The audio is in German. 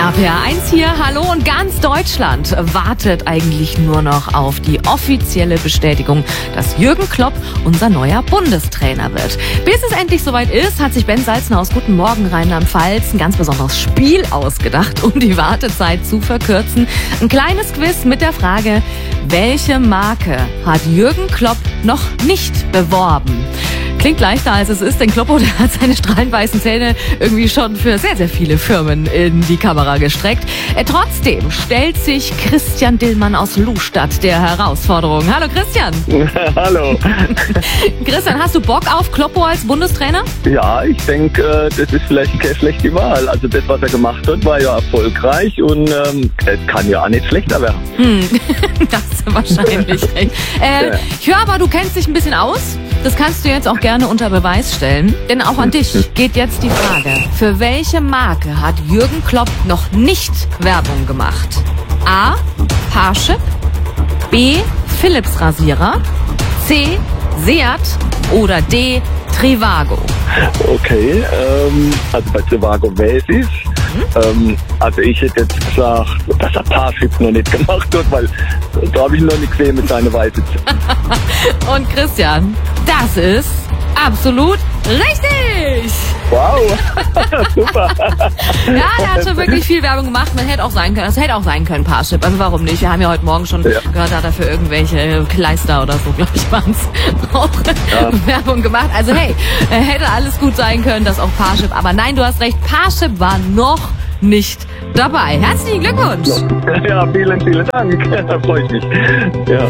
RPA 1 hier, hallo, und ganz Deutschland wartet eigentlich nur noch auf die offizielle Bestätigung, dass Jürgen Klopp unser neuer Bundestrainer wird. Bis es endlich soweit ist, hat sich Ben Salzner aus Guten Morgen Rheinland-Pfalz ein ganz besonderes Spiel ausgedacht, um die Wartezeit zu verkürzen. Ein kleines Quiz mit der Frage, welche Marke hat Jürgen Klopp noch nicht beworben? Klingt leichter als es ist, denn Kloppo, der hat seine strahlenweißen Zähne irgendwie schon für sehr, sehr viele Firmen in die Kamera gestreckt. Trotzdem stellt sich Christian Dillmann aus Lustadt der Herausforderung. Hallo Christian. Hallo. Christian, hast du Bock auf Kloppo als Bundestrainer? Ja, ich denke, das ist vielleicht keine schlechte Wahl. Also das, was er gemacht hat, war ja erfolgreich und es kann ja auch nicht schlechter werden. Das ist wahrscheinlich recht. Ich höre aber, du kennst dich ein bisschen aus. Das kannst du jetzt auch gerne unter Beweis stellen, denn auch an dich geht jetzt die Frage, für welche Marke hat Jürgen Klopp noch nicht Werbung gemacht? A. Parship, B. Philips Rasierer, C. Seat oder D. Trivago? Okay, also bei Trivago weiß ich. Also ich hätte jetzt gesagt, dass er Parship noch nicht gemacht hat, weil da habe ich ihn noch nicht gesehen mit seinen weißen Zähnen. Und Christian, das ist absolut richtig! Wow, super. Ja, der hat schon wirklich viel Werbung gemacht. Man hätte auch sein können, das hätte auch sein können, Parship. Also warum nicht? Wir haben ja heute Morgen schon gehört, hat er für irgendwelche Kleister oder so, glaube ich, waren es, auch Werbung gemacht. Also hey, hätte alles gut sein können, das auch Parship. Aber nein, du hast recht, Parship war noch nicht dabei. Herzlichen Glückwunsch! Ja, vielen, vielen Dank. Da freue ich mich. Ja.